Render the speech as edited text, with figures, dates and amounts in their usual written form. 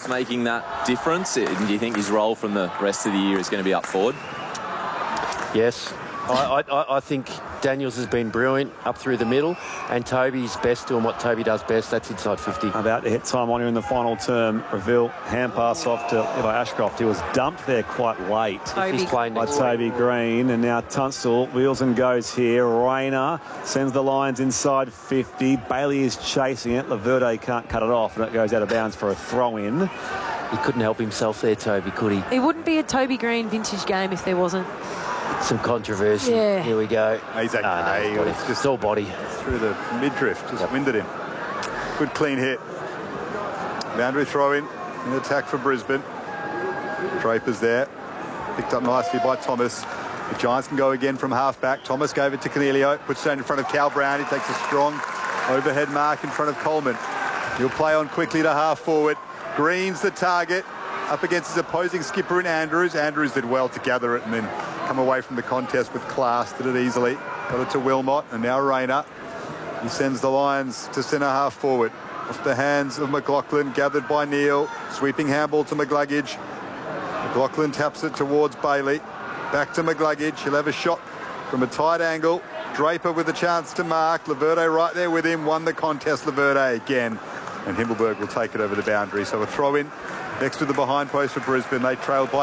that's making that difference? Do you think his role from the rest of the year is going to be up forward? Yes. I think Daniels has been brilliant up through the middle, and Toby's best doing what Toby does best. That's inside 50. About to hit time on here in the final term. Reveal hand pass off to Levi Ashcroft. He was dumped there quite late. He's playing by next Toby Green, and now Tunstall wheels and goes here. Rayner sends the Lions inside 50. Bailey is chasing it. Laverde can't cut it off, and it goes out of bounds for a throw-in. He couldn't help himself there, Toby, could he? It wouldn't be a Toby Green vintage game if there wasn't some controversy. Yeah. Here we go. He's okay. No, it's just all body. Through the mid-drift, just winded him. Good clean hit. Boundary throw in attack for Brisbane. Draper's there. Picked up nicely by Thomas. The Giants can go again from half-back. Thomas gave it to Cornelio. Puts it in front of Cal Brown. He takes a strong overhead mark in front of Coleman. He'll play on quickly to half-forward. Green's the target. Up against his opposing skipper in Andrews. Andrews did well to gather it and then come away from the contest with class. Did it easily. Got it to Wilmot, and now Rayner. He sends the Lions to centre half forward. Off the hands of McLaughlin, gathered by Neal. Sweeping handball to McGluggage. McLaughlin taps it towards Bailey. Back to McGluggage. He'll have a shot from a tight angle. Draper with a chance to mark. Laverde right there with him. Won the contest, Laverde again. And Himmelberg will take it over the boundary. So a throw in next to the behind post for Brisbane. They trailed by